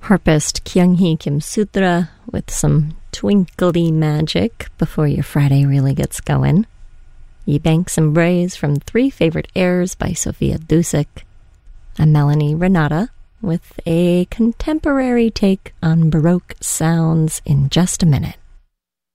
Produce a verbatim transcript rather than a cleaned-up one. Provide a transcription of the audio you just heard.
Harpist Kyung-hee Kim Sutra with some twinkly magic before your Friday really gets going. Ye Banks and Brays from Three Favorite Airs by Sophia Dusick. I'm Melanie Renata with a contemporary take on Baroque sounds in just a minute.